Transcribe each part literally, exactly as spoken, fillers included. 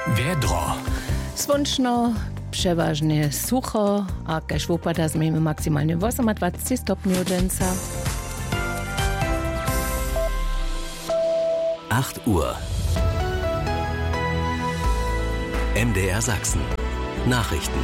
Wiedro. Słončno, przeważnie sucho, a kaž wopada zmiemy maksymalnie dwadzieścia stopni dżęca. acht Uhr. M D R Sachsen. Nachrichten.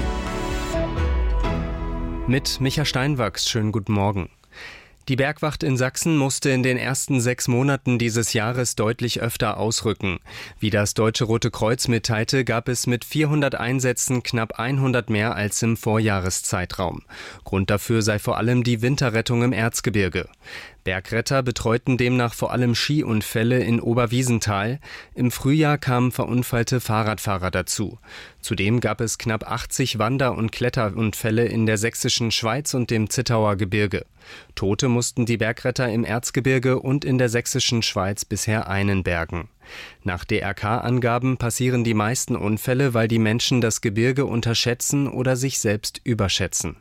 Mit Micha Steinwachs, schönen guten Morgen. Die Bergwacht in Sachsen musste in den ersten sechs Monaten dieses Jahres deutlich öfter ausrücken. Wie das Deutsche Rote Kreuz mitteilte, gab es mit vierhundert Einsätzen knapp hundert mehr als im Vorjahreszeitraum. Grund dafür sei vor allem die Winterrettung im Erzgebirge. Bergretter betreuten demnach vor allem Skiunfälle in Oberwiesenthal. Im Frühjahr kamen verunfallte Fahrradfahrer dazu. Zudem gab es knapp achtzig Wander- und Kletterunfälle in der sächsischen Schweiz und dem Zittauer Gebirge. Tote mussten die Bergretter im Erzgebirge und in der sächsischen Schweiz bisher einen bergen. Nach D R K-Angaben passieren die meisten Unfälle, weil die Menschen das Gebirge unterschätzen oder sich selbst überschätzen.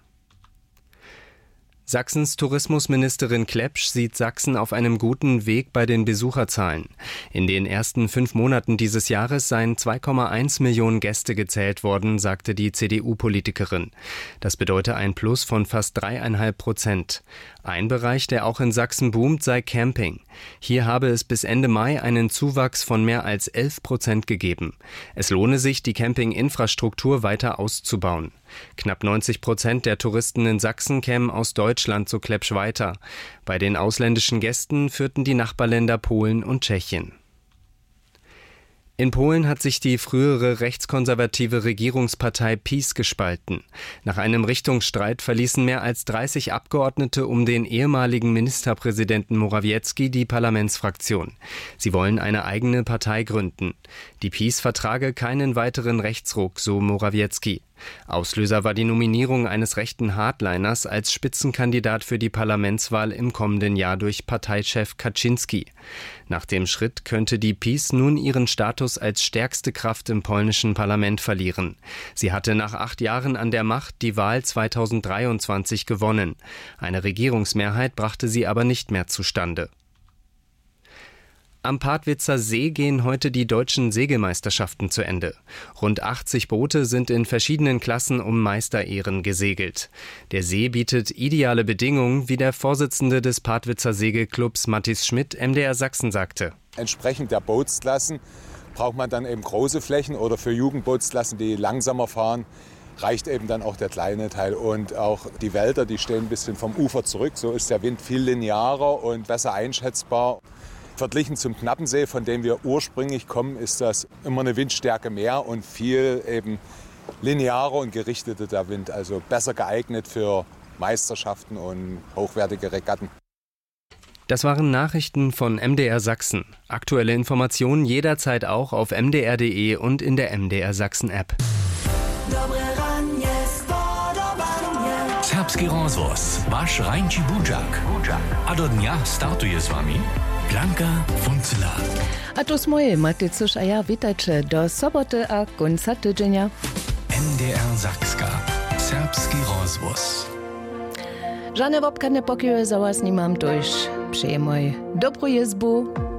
Sachsens Tourismusministerin Klepsch sieht Sachsen auf einem guten Weg bei den Besucherzahlen. In den ersten fünf Monaten dieses Jahres seien zwei Komma eins Millionen Gäste gezählt worden, sagte die C D U-Politikerin. Das bedeute ein Plus von fast dreieinhalb Prozent. Ein Bereich, der auch in Sachsen boomt, sei Camping. Hier habe es bis Ende Mai einen Zuwachs von mehr als elf Prozent gegeben. Es lohne sich, die Campinginfrastruktur weiter auszubauen. Knapp neunzig Prozent der Touristen in Sachsen kämen aus Deutschland, so Klepsch weiter. Bei den ausländischen Gästen führten die Nachbarländer Polen und Tschechien. In Polen hat sich die frühere rechtskonservative Regierungspartei PiS gespalten. Nach einem Richtungsstreit verließen mehr als dreißig Abgeordnete um den ehemaligen Ministerpräsidenten Morawiecki die Parlamentsfraktion. Sie wollen eine eigene Partei gründen. Die PiS vertrage keinen weiteren Rechtsruck, so Morawiecki. Auslöser war die Nominierung eines rechten Hardliners als Spitzenkandidat für die Parlamentswahl im kommenden Jahr durch Parteichef Kaczynski. Nach dem Schritt könnte die PiS nun ihren Status als stärkste Kraft im polnischen Parlament verlieren. Sie hatte nach acht Jahren an der Macht die Wahl zweitausenddreiundzwanzig gewonnen. Eine Regierungsmehrheit brachte sie aber nicht mehr zustande. Am Partwitzer See gehen heute die deutschen Segelmeisterschaften zu Ende. Rund achtzig Boote sind in verschiedenen Klassen um Meisterehren gesegelt. Der See bietet ideale Bedingungen, wie der Vorsitzende des Partwitzer Segelclubs Mathis Schmidt M D R Sachsen sagte. Entsprechend der Bootsklassen braucht man dann eben große Flächen oder für Jugendbootsklassen, die langsamer fahren, reicht eben dann auch der kleine Teil. Und auch die Wälder, die stehen ein bisschen vom Ufer zurück. So ist der Wind viel linearer und besser einschätzbar. Verglichen zum Knappensee, von dem wir ursprünglich kommen, ist das immer eine Windstärke mehr und viel eben linearer und gerichteter der Wind. Also besser geeignet für Meisterschaften und hochwertige Regatten. Das waren Nachrichten von M D R Sachsen. Aktuelle Informationen jederzeit auch auf m d r punkt d e und in der M D R Sachsen App. Serbski rozvoz, váš Rajnči Budžak. A do dňa startuje s vami Blanka Funzela. A to z mojej Matycusz, a ja witajcie do soboty a końca tydzienia. M D R Sakska. Serbski rozvoz. Żadne wopkane pokiły za was nie mam dość. Przyjemoj dobrą jezbu.